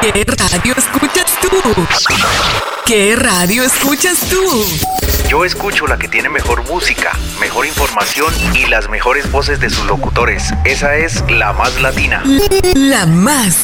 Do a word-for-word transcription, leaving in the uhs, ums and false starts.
¿Qué radio escuchas tú? ¿Qué radio escuchas tú? Yo escucho la que tiene mejor música, mejor información y las mejores voces de sus locutores. Esa es La Más Latina. La Más